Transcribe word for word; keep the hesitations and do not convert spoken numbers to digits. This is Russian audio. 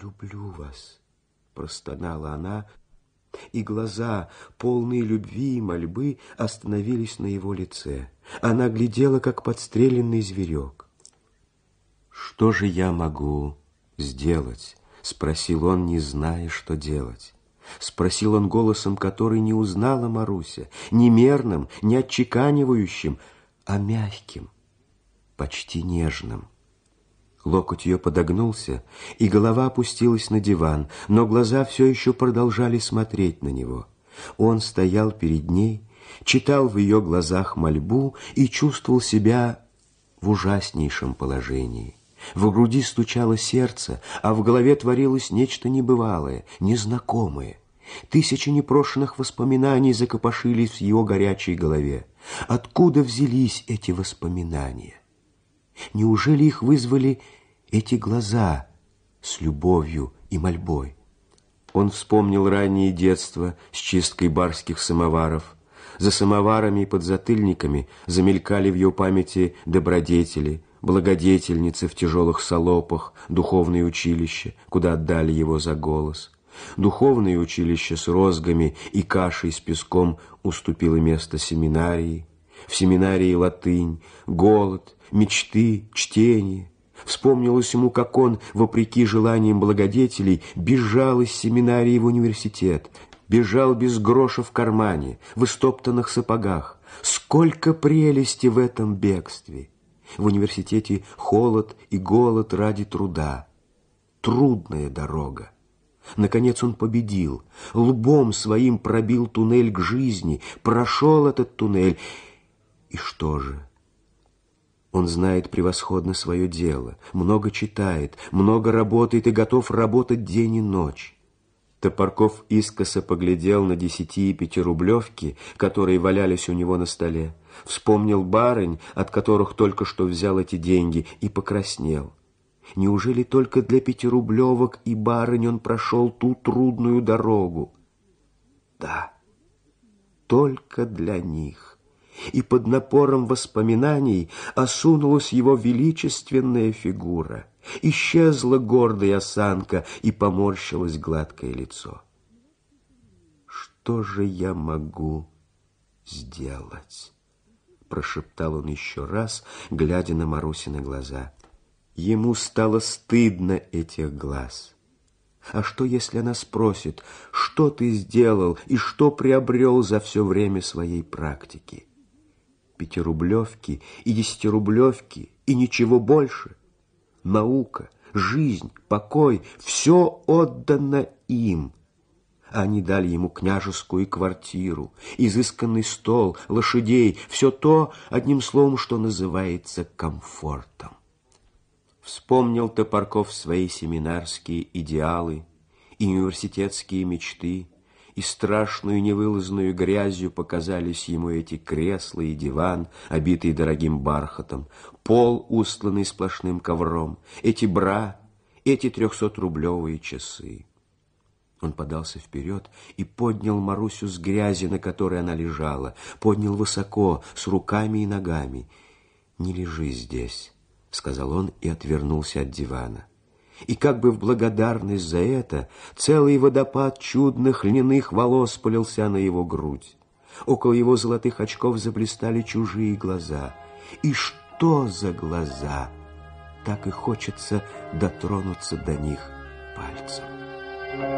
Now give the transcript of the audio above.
люблю вас, простонала она, и глаза, полные любви и мольбы, остановились на его лице. Она глядела, как подстреленный зверек. «Что же я могу сделать?» — спросил он, не зная, что делать. Спросил он голосом, который не узнала Маруся, не мерным, не отчеканивающим, а мягким, почти нежным. Локоть ее подогнулся, и голова опустилась на диван, но глаза все еще продолжали смотреть на него. Он стоял перед ней, читал в ее глазах мольбу и чувствовал себя в ужаснейшем положении. В груди стучало сердце, а в голове творилось нечто небывалое, незнакомое. Тысячи непрошенных воспоминаний закопошились в его горячей голове. Откуда взялись эти воспоминания? Неужели их вызвали эти глаза с любовью и мольбой? Он вспомнил раннее детство с чисткой барских самоваров. За самоварами и подзатыльниками замелькали в его памяти добродетели, благодетельницы в тяжелых салопах, духовное училище, куда отдали его за голос. Духовное училище с розгами и кашей с песком уступило место семинарии. В семинарии латынь, голод, мечты, чтение. Вспомнилось ему, как он, вопреки желаниям благодетелей, бежал из семинарии в университет, бежал без гроша в кармане, в истоптанных сапогах. Сколько прелести в этом бегстве! В университете холод и голод ради труда. Трудная дорога. Наконец он победил, лбом своим пробил туннель к жизни, прошел этот туннель. И что же? Он знает превосходно свое дело, много читает, много работает и готов работать день и ночь. Топорков искоса поглядел на десяти- и пятирублевки, которые валялись у него на столе, вспомнил барынь, от которых только что взял эти деньги, и покраснел. Неужели только для пятирублевок и барынь он прошел ту трудную дорогу? Да, только для них. И под напором воспоминаний осунулась его величественная фигура. Исчезла гордая осанка и поморщилось гладкое лицо. «Что же я могу сделать?» — прошептал он еще раз, глядя на Марусины глаза. Ему стало стыдно этих глаз. А что, если она спросит, что ты сделал и что приобрел за все время своей практики? Пятирублевки и десятирублевки и ничего больше? Наука, жизнь, покой — все отдано им. Они дали ему княжескую квартиру, изысканный стол, лошадей, все то, одним словом, что называется комфортом. Вспомнил Топорков свои семинарские идеалы и университетские мечты, и страшную невылазную грязью показались ему эти кресла и диван, обитые дорогим бархатом, пол, устланный сплошным ковром, эти бра, эти трехсотрублевые часы. Он подался вперед и поднял Марусю с грязи, на которой она лежала, поднял высоко, с руками и ногами. «Не лежи здесь», — сказал он и отвернулся от дивана. И как бы в благодарность за это целый водопад чудных льняных волос полился на его грудь. Около его золотых очков заблистали чужие глаза. И что за глаза? Так и хочется дотронуться до них пальцем.